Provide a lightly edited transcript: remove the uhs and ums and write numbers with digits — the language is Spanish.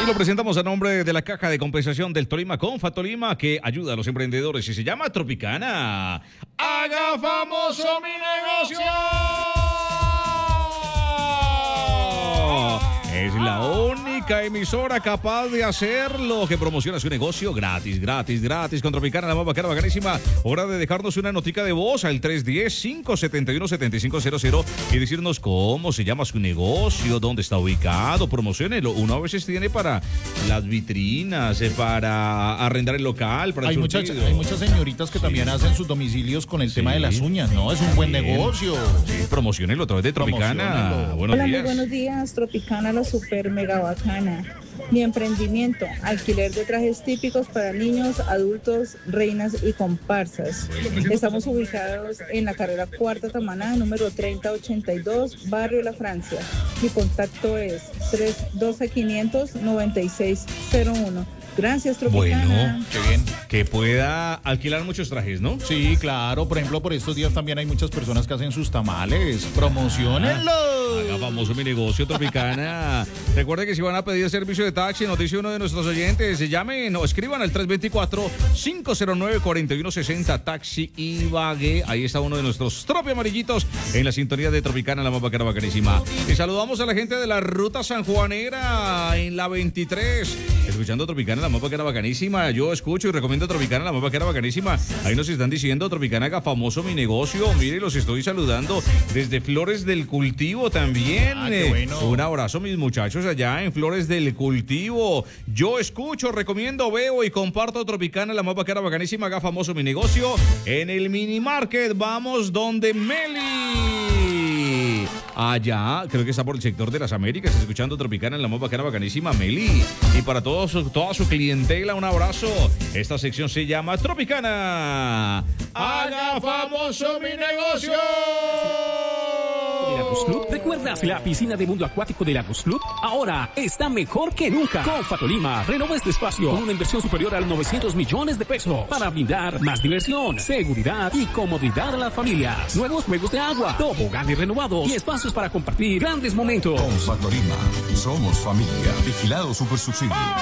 Y lo presentamos a nombre de la Caja de Compensación del Tolima con Fatolima, que ayuda a los emprendedores y se llama Tropicana. ¡Haga famoso mi negocio! Es la única emisora capaz de hacerlo, que promociona su negocio gratis con Tropicana, la más bacana, bacanísima. Hora de dejarnos una notica de voz al 310-571-7500 y decirnos cómo se llama su negocio, dónde está ubicado, promociónelo. Uno a veces tiene para las vitrinas, para arrendar el local, para hay muchas señoritas que también hacen sus domicilios con el tema de las uñas, ¿no? Es un buen negocio. Sí, promociónelo a través de Tropicana. Buenos Hola, días. muy buenos días. Tropicana, la super mega bacana. Mi emprendimiento, alquiler de trajes típicos para niños, adultos, reinas y comparsas. Estamos ubicados en la carrera Cuarta Tamaná, número 3082, Barrio La Francia. Mi contacto es 312-500-9601. Gracias, Tropicana. Bueno, qué bien. Que pueda alquilar muchos trajes, ¿no? Sí, claro. Por ejemplo, por estos días también hay muchas personas que hacen sus tamales. ¡Promociónenlo! Haga famoso mi negocio, Tropicana. Recuerde que si van a pedir servicio de taxi, nos dice uno de nuestros oyentes, se llamen o escriban al 324-509-4160, Taxi Ibagué. Ahí está uno de nuestros tropi amarillitos en la sintonía de Tropicana, la más bacana, bacanísima. Y saludamos a la gente de la ruta sanjuanera en la 23, escuchando Tropicana, la más bacana, bacanísima. Yo escucho y recomiendo Tropicana, la más bacana, bacanísima. Ahí nos están diciendo, Tropicana, haga famoso mi negocio. Mire, los estoy saludando desde Flores del Cultivo también. Qué bueno. Un abrazo, mis muchachos, allá en Flores del Cultivo. Yo escucho, recomiendo, veo y comparto Tropicana, la más bacana, bacanísima. Haga famoso mi negocio. En el mini market vamos donde Meli. Allá, creo que está por el sector de las Américas, escuchando Tropicana, la más bacana, bacanísima, Meli. Y para toda su clientela, un abrazo. Esta sección se llama Tropicana. ¡Haga famoso mi negocio! ¿De Lagos Club? ¿Recuerdas la piscina de mundo acuático de Lagos Club? Ahora está mejor que nunca. Con Fatolima, renova este espacio con una inversión superior a los 900 millones de pesos para brindar más diversión, seguridad y comodidad a las familias. Nuevos juegos de agua, toboganes renovados y espacios para compartir grandes momentos. Con Fatolima, somos familia. Vigilado Supersubsidio.